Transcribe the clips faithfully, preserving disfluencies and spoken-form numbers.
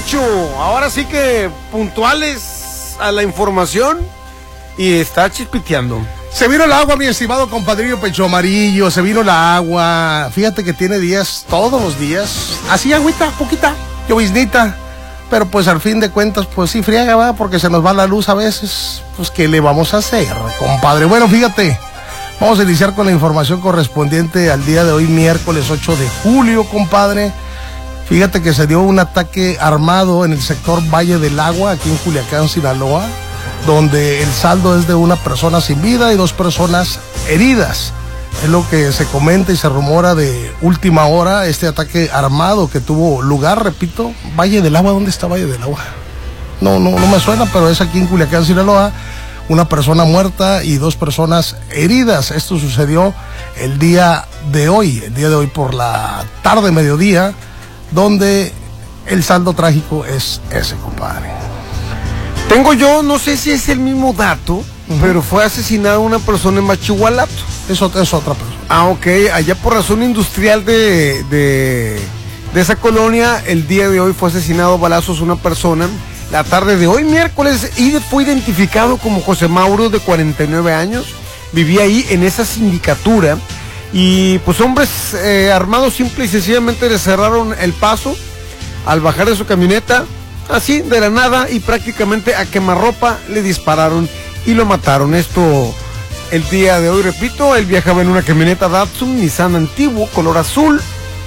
dieciocho. Ahora sí que puntuales a la información y está chispiteando. Se vino el agua, mi estimado compadrillo Pecho Amarillo, se vino la agua. Fíjate que tiene días, todos los días, así agüita, poquita, lloviznita. Pero pues al fin de cuentas, pues sí friega, va, porque se nos va la luz a veces. Pues ¿qué le vamos a hacer, compadre? Bueno, fíjate, vamos a iniciar con la información correspondiente al día de hoy, miércoles ocho de julio, compadre. Fíjate que se dio un ataque armado en el sector Valle del Agua, aquí en Culiacán, Sinaloa, donde el saldo es de una persona sin vida y dos personas heridas. Es lo que se comenta y se rumora de última hora, este ataque armado que tuvo lugar, repito, Valle del Agua. ¿Dónde está Valle del Agua? No, no, no me suena, pero es aquí en Culiacán, Sinaloa. Una persona muerta y dos personas heridas. Esto sucedió el día de hoy, el día de hoy por la tarde, mediodía, donde el saldo trágico es ese, compadre. Tengo yo, no sé si es el mismo dato, uh-huh. pero fue asesinada una persona en Machihualato. Eso es otra persona. Ah, ok, allá por la zona industrial de, de, de esa colonia, el día de hoy fue asesinado a balazos una persona. La tarde de hoy, miércoles, y fue identificado como José Mauro, de cuarenta y nueve años. Vivía ahí en esa sindicatura. Y pues hombres eh, armados simple y sencillamente le cerraron el paso al bajar de su camioneta. Así, de la nada, y prácticamente a quemarropa le dispararon y lo mataron. Esto el día de hoy, repito, él viajaba en una camioneta Datsun, Nissan antiguo, color azul.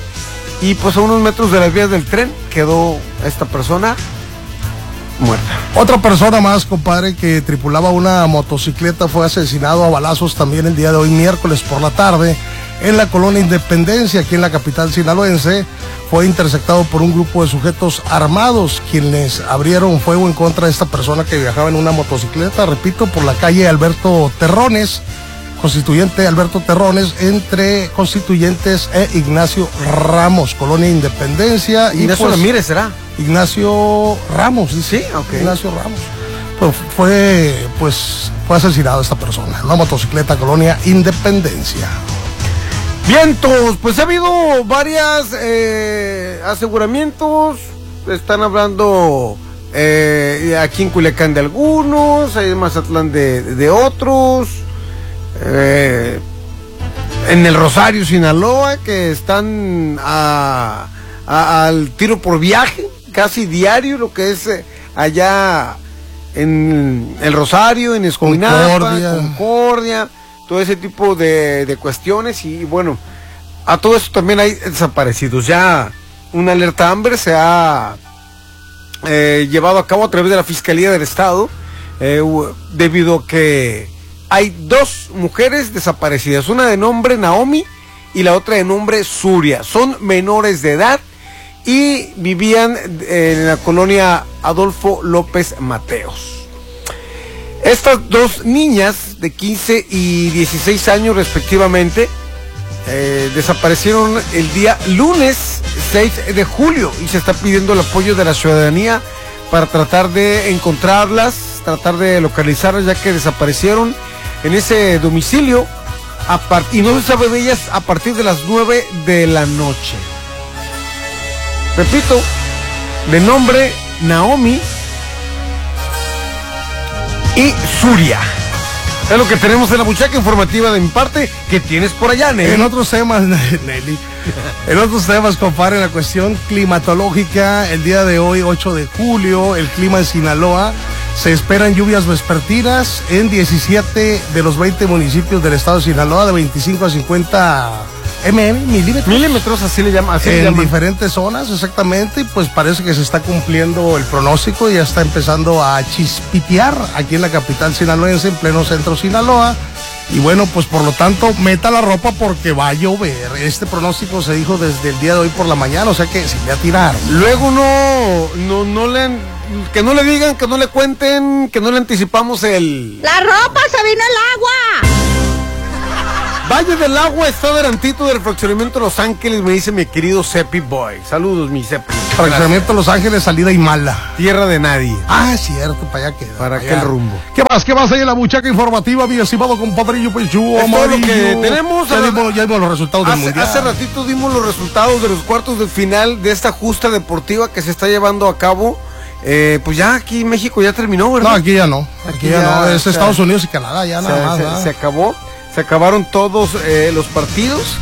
Y pues a unos metros de las vías del tren quedó esta persona muerta. Otra persona más, compadre, que tripulaba una motocicleta, fue asesinado a balazos también el día de hoy, miércoles por la tarde, en la colonia Independencia, aquí en la capital sinaloense. Fue interceptado por un grupo de sujetos armados, quienes abrieron fuego en contra de esta persona que viajaba en una motocicleta, repito, por la calle Alberto Terrones, Constituyente Alberto Terrones, entre Constituyentes e Ignacio Ramos, colonia Independencia. Ignacio y pues, Ramírez, ¿será? Ignacio Ramos, dice. Sí, ok. Ignacio Ramos. Pues fue, pues, fue asesinado esta persona, en una motocicleta, colonia Independencia. Vientos, pues ha habido varias eh, aseguramientos. Están hablando eh, aquí en Culiacán de algunos, hay en Mazatlán de, de otros, eh, en el Rosario, Sinaloa, que están a, a, al tiro por viaje, casi diario, lo que es eh, allá en el Rosario, en Escoinapa, Concordia, Concordia, todo ese tipo de, de cuestiones. Y bueno, a todo eso también hay desaparecidos. Ya una alerta Amber se ha eh, llevado a cabo a través de la Fiscalía del Estado, eh, debido a que hay dos mujeres desaparecidas, una de nombre Naomi y la otra de nombre Suria. Son menores de edad y vivían en la colonia Adolfo López Mateos. Estas dos niñas de quince y dieciséis años respectivamente eh, desaparecieron el día lunes seis de julio y se está pidiendo el apoyo de la ciudadanía para tratar de encontrarlas, tratar de localizarlas, ya que desaparecieron en ese domicilio a part- y no se sabe de ellas a partir de las nueve de la noche. Repito, de nombre Naomi y Suria. Es lo que tenemos en la buchaca informativa de mi parte. ¿Qué tienes por allá, Nelly? En otros temas, Nelly, en otros temas, compadre, la cuestión climatológica, el día de hoy, ocho de julio, el clima en Sinaloa, se esperan lluvias vespertinas en diecisiete de los veinte municipios del estado de Sinaloa, de veinticinco a cincuenta mm, milímetros. Milímetros, así le llaman. Así en le llaman. diferentes zonas, exactamente, y pues parece que se está cumpliendo el pronóstico y ya está empezando a chispitear aquí en la capital sinaloense, en pleno centro Sinaloa. Y bueno, pues por lo tanto, meta la ropa porque va a llover. Este pronóstico se dijo desde el día de hoy por la mañana, o sea que se le tiraron. Luego no, no, no le, que no le digan, que no le cuenten, que no le anticipamos el... ¡La ropa se vino el agua! Valle del Agua está delantito del fraccionamiento Los Ángeles, me dice mi querido Cepi Boy. Saludos, mi Cepi. Fraccionamiento Los Ángeles, salida y mala. Tierra de nadie. Ah, es cierto, para allá queda. Para allá. aquel rumbo. ¿Qué más? ¿Qué más hay en la muchacha informativa, mi estimado compadrillo Pechú? Es todo lo que tenemos. Ya dimos, ya dimos los resultados hace, del mundial. Hace ratito dimos los resultados de los cuartos de final de esta justa deportiva que se está llevando a cabo. Eh, pues ya aquí México ya terminó, ¿verdad? No, aquí ya no. Aquí, aquí ya, ya no. Es o sea, Estados Unidos y Canadá, ya nada se, más. Se, ¿verdad? se acabó. Se acabaron todos eh, los partidos.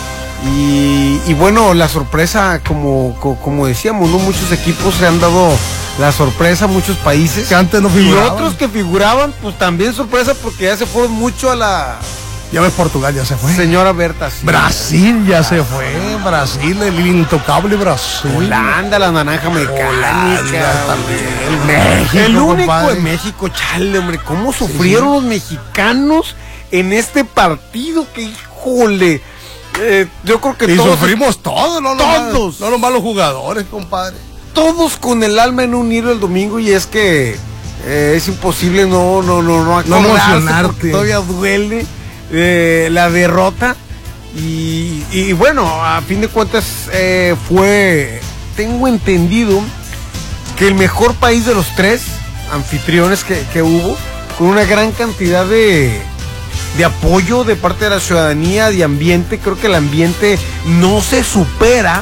Y, y bueno, la sorpresa, como, como, como decíamos, ¿no? Muchos equipos se han dado la sorpresa, muchos países. Que antes no figuraban. Y otros que figuraban, pues también sorpresa porque ya se fueron mucho a la... Ya ves, Portugal ya se fue. Señora Berta, sí. Brasil ya se fue. Brasil, el intocable Brasil. Holanda, la naranja mecánica. También. México, el único compadre. de México, chale, hombre. ¿Cómo sufrieron sí, sí. los mexicanos en este partido? Que híjole. Eh, yo creo que y todos. sufrimos todos, no todos. No los malos jugadores, compadre. Todos con el alma en un hilo el domingo, y es que eh, es imposible no, no, no, no, no emocionarte. Todavía duele. Eh, la derrota y, y bueno, a fin de cuentas eh, fue, tengo entendido que el mejor país de los tres anfitriones que, que hubo, con una gran cantidad de, de apoyo de parte de la ciudadanía, de ambiente. Creo que el ambiente no se supera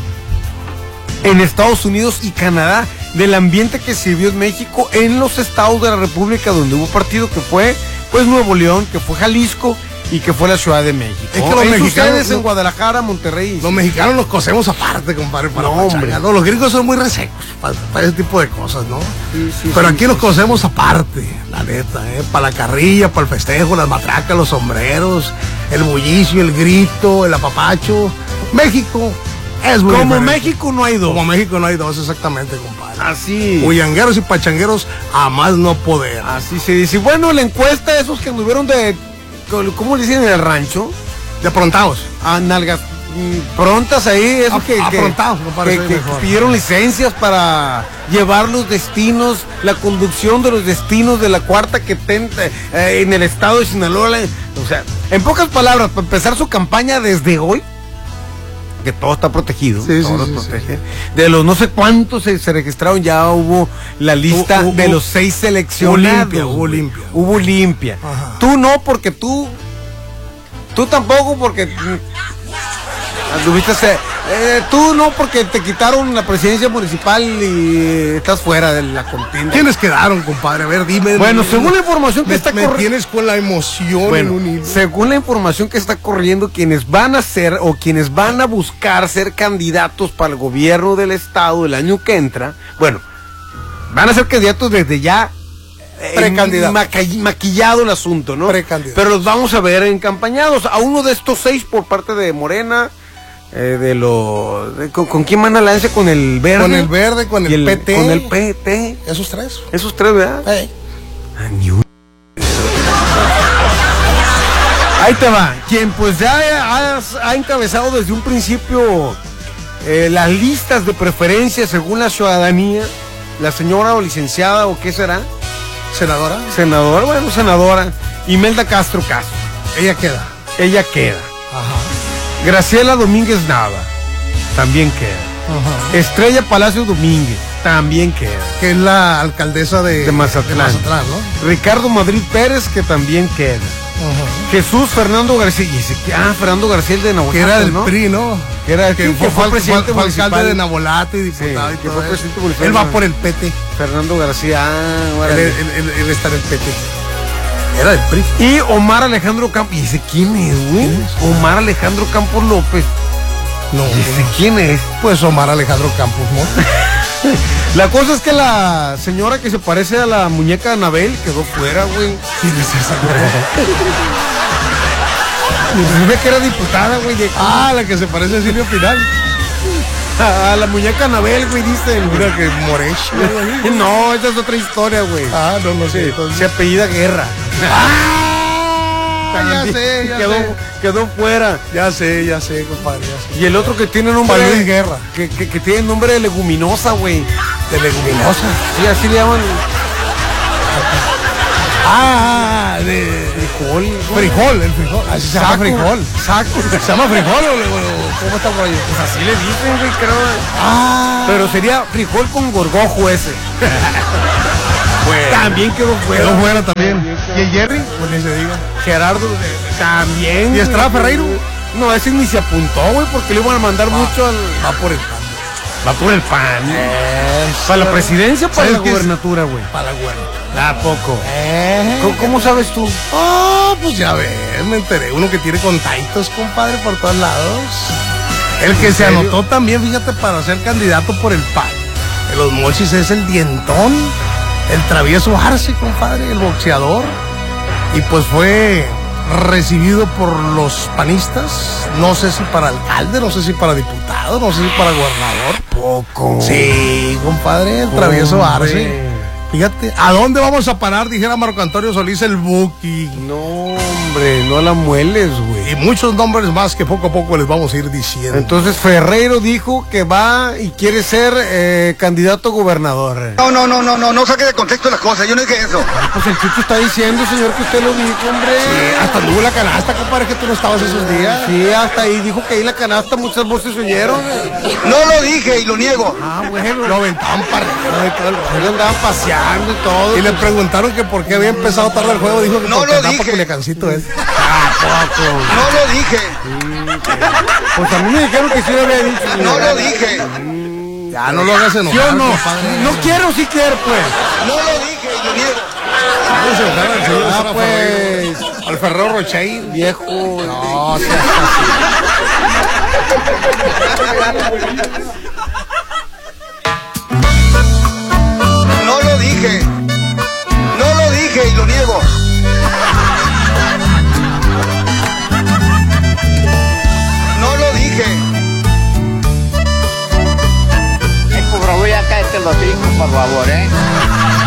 en Estados Unidos y Canadá del ambiente que se vio en México, en los estados de la República donde hubo partido, que fue pues Nuevo León, que fue Jalisco y que fue la Ciudad de México. Es que los en mexicanos en Guadalajara, Monterrey. Los mexicanos nos cosemos aparte, compadre, para no, hombre. No, los gringos son muy resecos para, para ese tipo de cosas, ¿no? Sí, sí, Pero sí, aquí sí, nos sí. cosemos aparte, la neta, ¿eh? Para la carrilla, para el festejo, las matracas, los sombreros, el bullicio, el grito, el apapacho. México es muy Como diferente. México no hay dos. Como México no hay dos, exactamente, compadre. Así. Bullangueros y pachangueros a más no poder. Así se dice. Bueno, la encuesta, esos que anduvieron de, ¿cómo le dicen en el rancho? De aprontados. A nalgas mm, prontas ahí, esos A- que, que, aprontados, me parece que, que mejor. pidieron licencias para llevar los destinos, la conducción de los destinos de la cuarta que ten, eh, en el estado de Sinaloa. O sea, en pocas palabras, para empezar su campaña desde hoy, que todo está protegido, Sí, todo sí, los sí, protege. De los no sé cuántos se, se registraron, ya hubo la lista Hubo- de hubo- los seis seleccionados. hubo limpia, hubo güey. limpia. Hubo limpia. Ajá. Tú no, porque tú, tú tampoco, porque mm, anduviste, eh, tú no, porque te quitaron la presidencia municipal y estás fuera de la contienda. ¿Quiénes quedaron, compadre? A ver, dime. Bueno, dime, según la información que me, está me corriendo. tienes con la emoción en Bueno, un hilo. según la información que está corriendo, quienes van a ser o quienes van a buscar ser candidatos para el gobierno del estado el año que entra, bueno, van a ser candidatos desde ya eh, Precandidatos. maca- maquillado el asunto, ¿no? Precandidatos. Pero los vamos a ver encampañados. A uno de estos seis por parte de Morena, eh, de lo de- con, ¿con quién manda la alianza? Con el verde. Con el verde, con el, y P T. Con el P T. Esos tres. Esos tres, ¿verdad? Hey. Ah, ni un- Ahí te va. Quien pues ya ha, ha encabezado desde un principio eh, las listas de preferencia según la ciudadanía, la señora o licenciada o qué será, Senadora. senadora, bueno, senadora, Imelda Castro Castro. Ella queda. Ella queda. Ajá. Graciela Domínguez Nava, también queda. Ajá. Estrella Palacio Domínguez, también queda. Que es la alcaldesa de, De Mazatlán. de Mazatlán, ¿no? Ricardo Madrid Pérez, que también queda. Ajá. Jesús Fernando García, y ese que- ah, Fernando García, el de Nahuatl, Que era del ¿no? P R I, ¿no? Que era Que que fue, fue, fue, presidente fue- fue municipal. alcalde de Nabolato y diputado Sí, y que todo fue eso. presidente municipal. Él va por el P T. Fernando García, ah, Él, órale. él- él- él está en el P T. Era del P R I. Y Omar Alejandro Campos, ¿y ese quién es, güey? ¿Quién es? Omar Alejandro Campos López. No, ¿Y ese no. quién es? Pues Omar Alejandro Campos, ¿no? La cosa es que la señora que se parece a la muñeca de Anabel quedó fuera, güey. ¿Quién es esa? Se ve que era diputada, güey. de- Ah, la que se parece a Silvio Pinal. A la muñeca Anabel, güey, dicen. Mira que Moresh. No, esa es otra historia, güey. Ah, no, no sé. Sí, entonces- se apellida Guerra. Ah, ya sé, ya quedó, sé. quedó fuera. Ya sé, ya sé, compadre, ya sé. Y el otro que tiene nombre Juan Luis Guerra. Que, que, que tiene nombre de leguminosa, güey. De leguminosa. Sí, así le llaman. Ah, de, frijol. Frijol, el frijol. Así se llama Saco, frijol. Saco. ¿Se llama frijol o, o cómo está por ahí? Pues así le dicen, güey, creo. Ah. Pero sería frijol con gorgojo ese. Pues, también quedó fuera. Quedó fuera también. ¿Y el Jerry? Pues ni se diga. Gerardo eh, también. ¿Y Estrada güey. Ferreiro? No, ese ni se apuntó, güey, porque le iban a mandar Va, mucho al. Va por el pan. Va por el pan. Eh, ¿Para la presidencia o para ¿sabes la qué es? gubernatura, güey? Para la gubernatura. ¿A poco? Eh. ¿Cómo, cómo sabes tú? Oh, pues ya ves, me enteré. Uno que tiene contactos, compadre, por todos lados. El que se serio? anotó también, fíjate, para ser candidato por el P A N. En los Mochis es el Dientón, el Travieso Arce, compadre, el boxeador. Y pues fue recibido por los panistas, no sé si para alcalde, no sé si para diputado, no sé si para gobernador. Poco. Sí, compadre, el Travieso Hombre. Arce. Fíjate, ¿a dónde vamos a parar? Dijera Marco Antonio Solís, el Buki. No, hombre, no la mueles, güey. Y muchos nombres más que poco a poco les vamos a ir diciendo. Entonces Ferreiro dijo que va y quiere ser eh, candidato a gobernador. No, no, no, no, no, no saque de contexto las cosas, yo no dije eso. Pues el Chucho está diciendo, señor, que usted lo dijo, hombre. Sí, hasta anduvo la canasta, compadre, que tú no estabas esos días. Sí, hasta ahí dijo que ahí la canasta muchas voces se oyeron. No lo dije y lo niego. Ah, bueno. Lo aventaban para arriba y todo el rollo. Ahí andaban paseando y todo. Y le preguntaron que por qué había empezado tarde el juego. Dijo que No porque lo andaba dije. por Culiacancito él. Ah, poco. No lo dije, Pues a mí me dijeron que sí lo había dicho. no lo dije, Ya no lo hagas ¿Sí enojar, o no? compadre. No quiero, sí quiero, pues. no lo dije y lo niego. No se enojar al señor Ah, Sara pues. Ferreiro. Al Ferrero Rocher. Viejo. No, seas así.